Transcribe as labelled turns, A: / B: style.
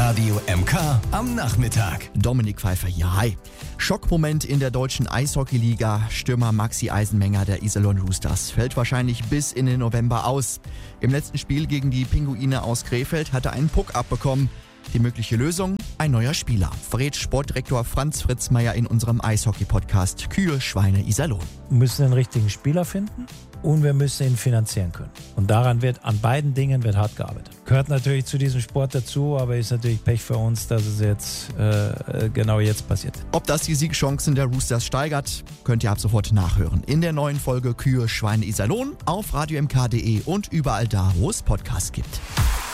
A: Radio MK am Nachmittag.
B: Dominik Pfeiffer, ja, hi. Schockmoment in der deutschen Eishockeyliga. Stürmer Maxi Eisenmenger der Iserlohn Roosters fällt wahrscheinlich bis in den November aus. Im letzten Spiel gegen die Pinguine aus Krefeld hat er einen Puck abbekommen. Die mögliche Lösung? Ein neuer Spieler, verrät Sportdirektor Franz Fritzmeier in unserem Eishockey-Podcast Kühe, Schweine, Iserlohn.
C: Wir müssen den richtigen Spieler finden und wir müssen ihn finanzieren können. Und an beiden Dingen wird hart gearbeitet. Gehört natürlich zu diesem Sport dazu, aber ist natürlich Pech für uns, dass es jetzt genau jetzt passiert.
B: Ob das die Siegchancen der Roosters steigert, könnt ihr ab sofort nachhören. In der neuen Folge Kühe, Schweine, Iserlohn auf radiomk.de und überall da, wo es Podcasts gibt.